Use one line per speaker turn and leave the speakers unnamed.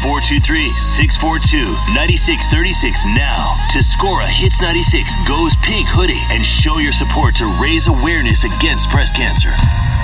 423-642-9636 now to score a Hits 96 Goes Pink hoodie and show your support to raise awareness against breast cancer.